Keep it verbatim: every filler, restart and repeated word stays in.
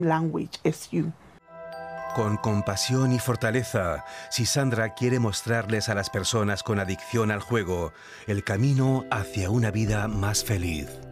language is you. Con compasión y fortaleza, Sisandra quiere mostrarles a las personas con adicción al juego el camino hacia una vida más feliz.